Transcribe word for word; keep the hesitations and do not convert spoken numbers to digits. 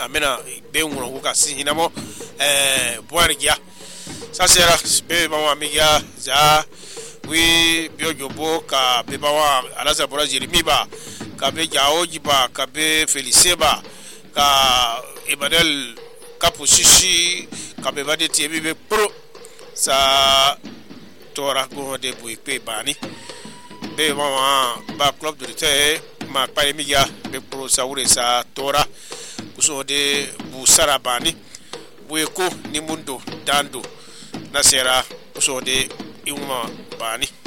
amena be uno ku ka si hinamo eh boargia sasera be ba amiga za wi biojo boka be ba alaza bora Jeremy ba ka be jao jiba ka be Felicie ba ka Emmanuel Kapusishi ka be ba de tibi be pro sa tora go de bu pe bani be ba ba club de te ma pa emiga be pro sa ure sa tora kuso de bu sarabani bueko ni mundo dando nasera kuso de iuma bani